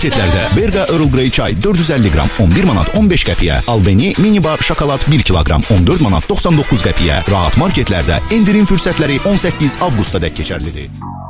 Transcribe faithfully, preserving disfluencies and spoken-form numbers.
Marketlərdə Berqa Earl Grey çay dörd yüz əlli qram on bir manat on beş qəpiyə, Albeni mini bar şokolad bir kiloqram on dörd manat doxsan doqquz qəpiyə. Rahat marketlərdə endirim fürsətləri on səkkiz avqustadək keçərlidir.